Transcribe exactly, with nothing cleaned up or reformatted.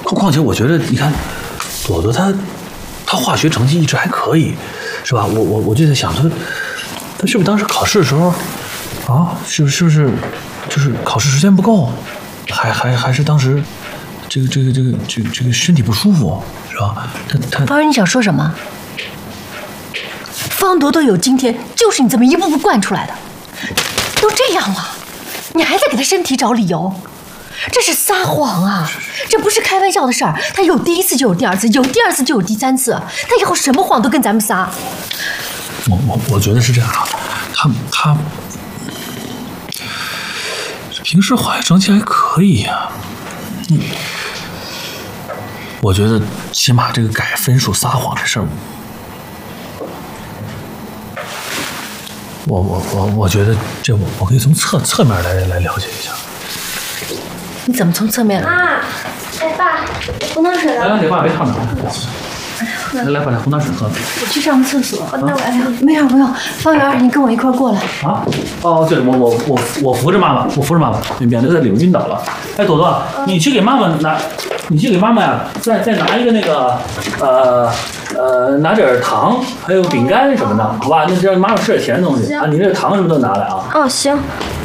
况且我觉得，你看，朵朵她她化学成绩一直还可以，是吧？我我我就在想，她她是不是当时考试的时候啊，是不是是不是就是考试时间不够，还还还是当时这个这个这个这个这个身体不舒服，是吧？她她方仁，你想说什么？方朵朵有今天，就是你这么一步步惯出来的。都这样了，你还在给她身体找理由，这是撒谎啊！这不是开玩笑的事儿。她有第一次就有第二次，有第二次就有第三次。她以后什么谎都跟咱们撒。 我我我觉得是这样啊，她她平时化学成绩还可以呀、啊。嗯，我觉得起码这个改分数撒谎这事儿。我我我我觉得这我我可以从侧侧面来来了解一下。 你怎么从侧面来？ 妈，哎爸，红糖水了。 来，你爸别烫着。来来，把这红糖水喝了。 我去上个厕所。 那我哎呀，没事不用。方圆，你跟我一块过来。 啊？哦，对，我我我我扶着妈妈，我扶着妈妈，免得在里面晕倒了。哎，朵朵，你去给妈妈拿，你去给妈妈呀，再再拿一个那个呃呃，拿点糖，还有饼干什么的，好吧？那这样妈妈吃点甜的东西啊。你这个糖什么都拿来啊。 哦，行。